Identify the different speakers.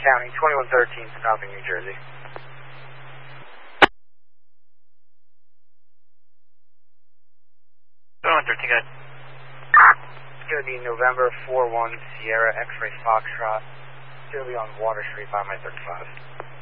Speaker 1: County, 2113, stopping New Jersey.
Speaker 2: 2113, good.
Speaker 1: It's going to be November 41 Sierra X-Ray Foxtrot. It's going to be on Water Street by my 35.